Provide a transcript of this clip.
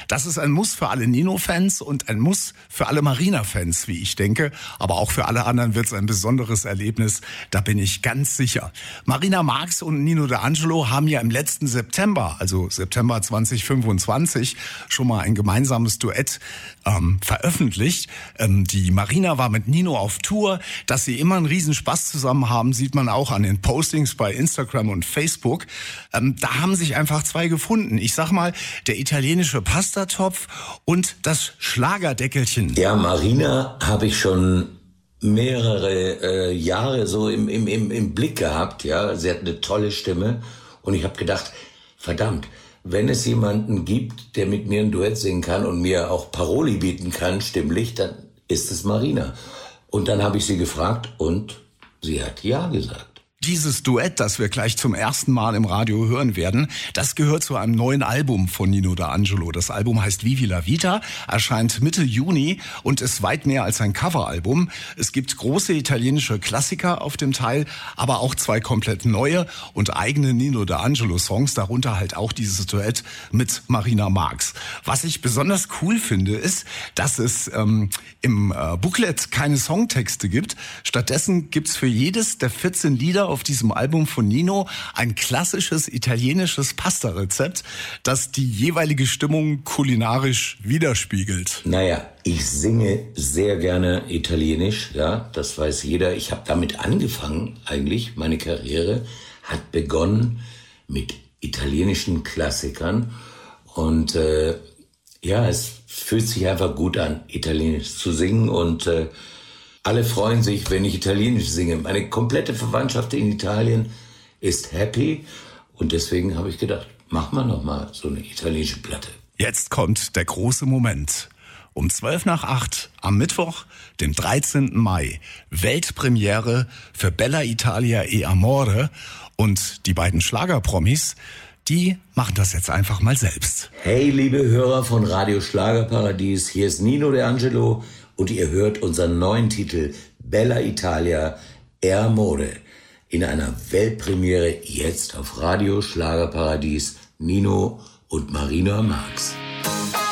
Das ist ein Muss für alle Nino-Fans und ein Muss für alle Marina-Fans, wie ich denke. Aber auch für alle anderen wird es ein besonderes Erlebnis, da bin ich ganz sicher. Marina Marx und Nino D'Angelo haben ja im letzten September, also September 2025, schon mal ein gemeinsames Duett veröffentlicht. Die Marina war mit Nino auf Tour. Dass sie immer einen Riesenspaß zusammen haben, sieht man auch an den Postings bei Instagram und Facebook. Da haben sich einfach zwei gefunden. Ich sag mal, der italienische Pastatopf und das Schlagerdeckelchen. Ja, Marina habe ich schon mehrere Jahre so im Blick gehabt. Ja, sie hat eine tolle Stimme und ich habe gedacht, verdammt, wenn es jemanden gibt, der mit mir ein Duett singen kann und mir auch Paroli bieten kann, stimmlich, dann ist es Marina. Und dann habe ich sie gefragt und sie hat ja gesagt. Dieses Duett, das wir gleich zum ersten Mal im Radio hören werden, das gehört zu einem neuen Album von Nino D'Angelo. Das Album heißt Vivi la Vita, erscheint Mitte Juni und ist weit mehr als ein Coveralbum. Es gibt große italienische Klassiker auf dem Teil, aber auch zwei komplett neue und eigene Nino D'Angelo-Songs, darunter halt auch dieses Duett mit Marina Marx. Was ich besonders cool finde, ist, dass es im Booklet keine Songtexte gibt. Stattdessen gibt's für jedes der 14 Lieder auf diesem Album von Nino ein klassisches italienisches Pasta-Rezept, das die jeweilige Stimmung kulinarisch widerspiegelt. Naja, ich singe sehr gerne Italienisch, ja, das weiß jeder. Ich habe damit angefangen eigentlich, meine Karriere hat begonnen mit italienischen Klassikern und ja, es fühlt sich einfach gut an, Italienisch zu singen und alle freuen sich, wenn ich Italienisch singe. Meine komplette Verwandtschaft in Italien ist happy und deswegen habe ich gedacht, mach mal noch mal so eine italienische Platte. Jetzt kommt der große Moment. Um 7:45 am Mittwoch, dem 13. Mai, Weltpremiere für Bella Italia e Amore und die beiden Schlagerpromis, die machen das jetzt einfach mal selbst. Hey, liebe Hörer von Radio Schlagerparadies, hier ist Nino D'Angelo und ihr hört unseren neuen Titel Bella Italia e Amore in einer Weltpremiere jetzt auf Radio Schlagerparadies. Nino und Marina Marx.